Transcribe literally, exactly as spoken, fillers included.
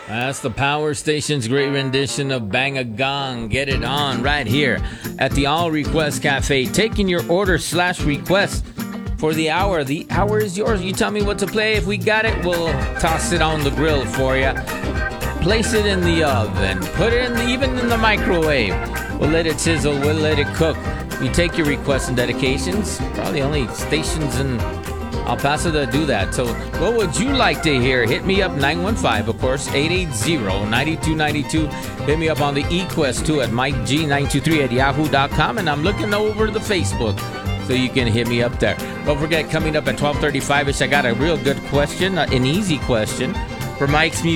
That's the Power Station's great rendition of Bang a Gong. Get it on right here at the All Request Cafe. Taking your order slash request for the hour. The hour is yours. You tell me what to play. If we got it, we'll toss it on the grill for you. Place it in the oven. Put it in the, even in the microwave. We'll let it sizzle. We'll let it cook. We take your requests and dedications. Probably the only stations in El Paso that do that. So what would you like to hear? Hit me up, nine one five, of course, eight eight zero, nine two nine two. Hit me up on the eQuest too at Mike G nine two three at yahoo dot com. And I'm looking over the Facebook, so you can hit me up there. Don't forget, coming up at twelve thirty-five-ish, I got a real good question, an easy question for Mike's Music.